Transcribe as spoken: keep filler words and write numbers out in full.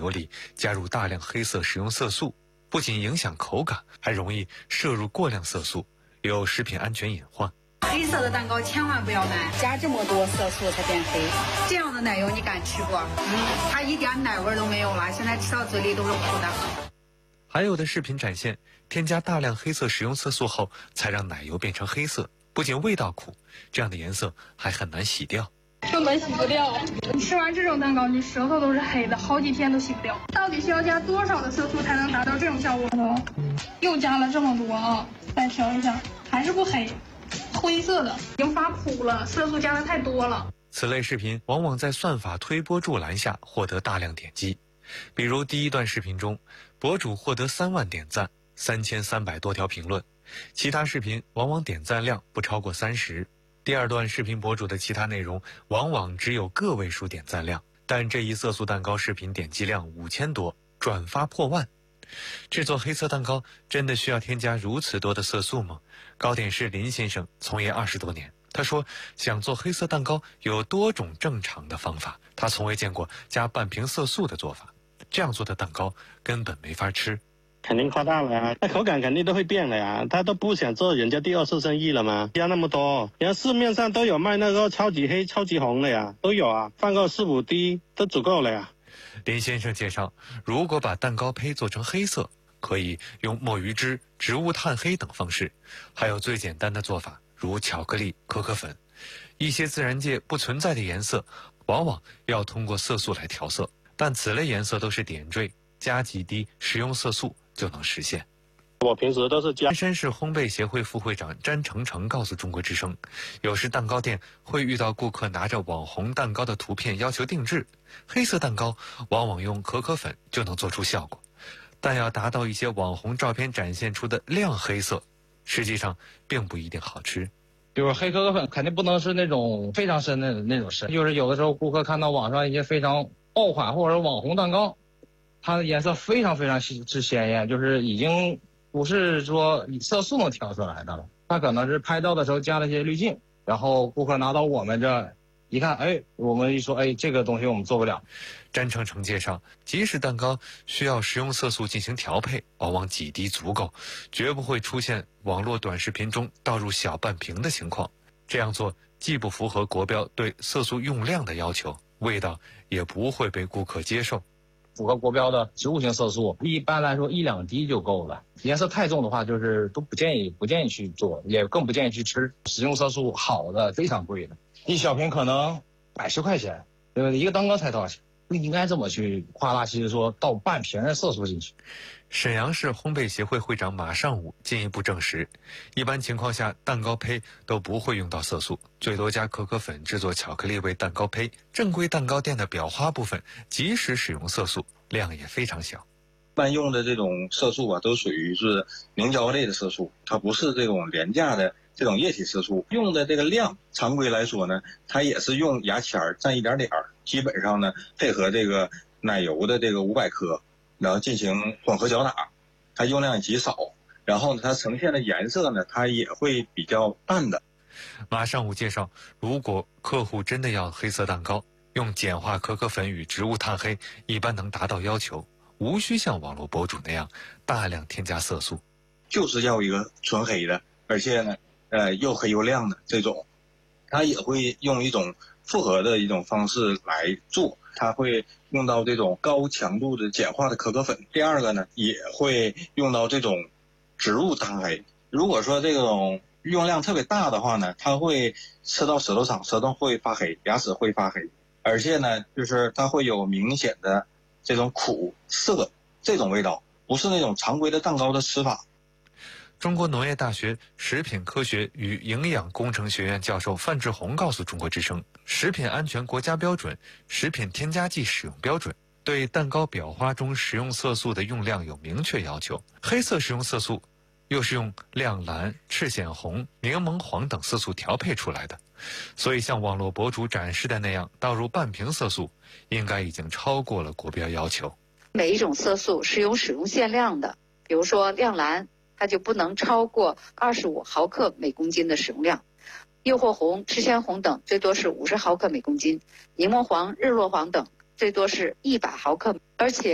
油里加入大量黑色食用色素，不仅影响口感，还容易摄入过量色素，有食品安全隐患。 黑色的蛋糕千万不要买，加这么多色素才变黑。这样的奶油你敢吃不？嗯，它一点奶味都没有了，现在吃到嘴里都是苦的。 还有的视频展现，添加大量黑色食用色素后，才让奶油变成黑色，不仅味道苦，这样的颜色还很难洗掉。 根本洗不掉，你吃完这种蛋糕，你舌头都是黑的，好几天都洗不掉。到底需要加多少的色素才能达到这种效果呢？又加了这么多啊！再调一下，还是不黑，灰色的，已经发苦了，色素加的太多了。 此类视频往往在算法推波助澜下获得大量点击，比如第一段视频中，博主获得三万点赞，三千三百多条评论，其他视频往往点赞量不超过三十。第二段视频博主的其他内容往往只有个位数点赞量，但这一色素蛋糕视频点击量五千多，转发破万。制作黑色蛋糕真的需要添加如此多的色素吗？糕点师林先生从业二十多年，他说想做黑色蛋糕有多种正常的方法，他从未见过加半瓶色素的做法，这样做的蛋糕根本没法吃。 肯定夸大了呀，那口感肯定都会变了呀，他都不想做人家第二次生意了吗？加那么多，人家市面上都有卖那个超级黑、超级红的呀，都有啊，放个四五滴都足够了呀。 林先生介绍，如果把蛋糕胚做成黑色，可以用墨鱼汁、植物炭黑等方式，还有最简单的做法，如巧克力、可可粉。一些自然界不存在的颜色，往往要通过色素来调色，但此类颜色都是点缀，加几滴食用色素就能实现。 我平时都是加。 山市烘焙协会副会长詹成成告诉中国之声，有时蛋糕店会遇到顾客拿着网红蛋糕的图片要求定制，黑色蛋糕往往用可可粉就能做出效果，但要达到一些网红照片展现出的亮黑色，实际上并不一定好吃。 就是黑可可粉肯定不能是那种非常深的那种深，就是有的时候顾客看到网上一些非常爆款或者网红蛋糕，它的颜色非常非常之鲜艳，就是已经不是说以色素能调出来的了，它可能是拍照的时候加了一些滤镜，然后顾客拿到我们这一看，哎，我们一说，哎，这个东西我们做不了。 詹成成介绍，即使蛋糕需要食用色素进行调配，往往几滴足够，绝不会出现网络短视频中倒入小半瓶的情况。这样做既不符合国标对色素用量的要求，味道也不会被顾客接受。 符合国标的植物性色素，一般来说一两滴就够了。颜色太重的话，就是都不建议不建议去做，也更不建议去吃。食用色素好的非常贵的，一小瓶可能百十块钱，对不对？一个蛋糕才多少钱？不应该这么去夸大其实说倒半瓶的色素进去。 沈阳市烘焙协会会长马尚武进一步证实，一般情况下蛋糕胚都不会用到色素，最多加可可粉制作巧克力味蛋糕胚。正规蛋糕店的裱花部分即使使用色素，量也非常小。 一般用的这种色素啊，都属于是凝胶类的色素，它不是这种廉价的这种液体色素。用的这个量，常规来说呢，它也是用牙签蘸一点点儿，基本上呢配合这个奶油的这个五百克，然后进行混合搅打，它用量极少。然后呢，它呈现的颜色呢，它也会比较淡的。 马尚武介绍，如果客户真的要黑色蛋糕，用简化可可粉与植物炭黑一般能达到要求，无需像网络博主那样大量添加色素， 就是要一个纯黑的，而且呢，呃，又黑又亮的这种。它也会用一种复合的一种方式来做，它会用到这种高强度的简化的可可粉。第二个呢，也会用到这种植物炭黑。如果说这种用量特别大的话呢，它会吃到舌头上，舌头会发黑，牙齿会发黑，而且呢，就是它会有明显的这种苦涩，这种味道不是那种常规的蛋糕的吃法。 中国农业大学食品科学与营养工程学院教授范志红告诉中国之声，食品安全国家标准、食品添加剂使用标准对蛋糕裱花中食用色素的用量有明确要求。黑色食用色素又是用亮蓝、赤藓红、柠檬黄等色素调配出来的，所以像网络博主展示的那样倒入半瓶色素，应该已经超过了国标要求。 每一种色素是有使用限量的，比如说亮蓝，它就不能超过二十五毫克每公斤的使用量，诱惑红、赤藓红等最多是五十毫克每公斤，柠檬黄、日落黄等最多是一百毫克，而且